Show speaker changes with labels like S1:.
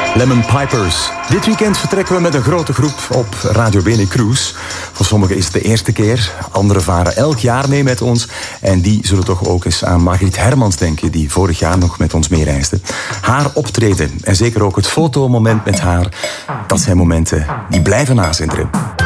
S1: Lemon Pipers. Dit weekend vertrekken we met een grote groep op Radio Bene Cruise. Voor sommigen is het de eerste keer. Anderen varen elk jaar mee met ons. En die zullen toch ook eens aan Margriet Hermans denken, die vorig jaar nog met ons meereisde. Haar optreden en zeker ook het fotomoment met haar, dat zijn momenten die blijven nazinderen.